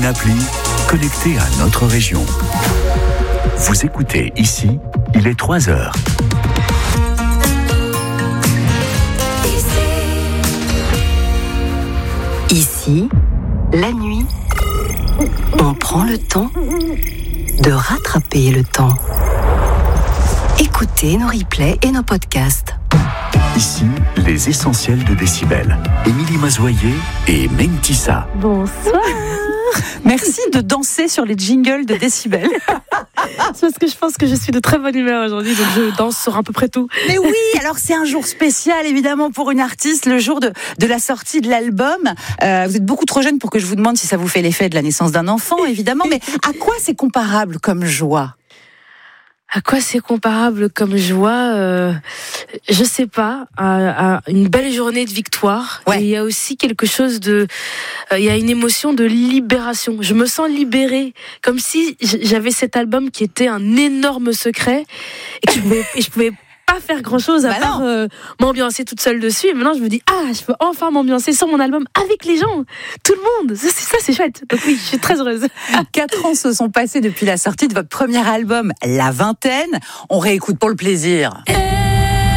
une appli connectée à notre région. Vous écoutez ici, il est 3h. Ici, la nuit, on prend le temps de rattraper le temps. Écoutez nos replays et nos podcasts. Ici, les essentiels de Décibel. Émilie Mazoyer et Mentissa. Bonsoir. Merci de danser sur les jingles de Décibel. C'est parce que je pense que je suis de très bonne humeur aujourd'hui, donc je danse sur à peu près tout. Mais oui, alors c'est un jour spécial évidemment pour une artiste, le jour de la sortie de l'album. Vous êtes beaucoup trop jeune pour que je vous demande si ça vous fait l'effet de la naissance d'un enfant, évidemment, mais à quoi c'est comparable comme joie ? À quoi c'est comparable comme joie je sais pas, à une belle journée de victoire. Ouais. Et il y a aussi quelque chose de... il y a une émotion de libération. Je me sens libérée, comme si j'avais cet album qui était un énorme secret et que je pouvais pas faire grand chose à part m'ambiancer toute seule dessus. Et maintenant je me dis je peux enfin m'ambiancer sur mon album avec les gens, tout le monde. Ça c'est chouette. Donc oui, je suis très heureuse. 4 ans se sont passés depuis la sortie de votre premier album, La Vingtaine. On réécoute pour le plaisir.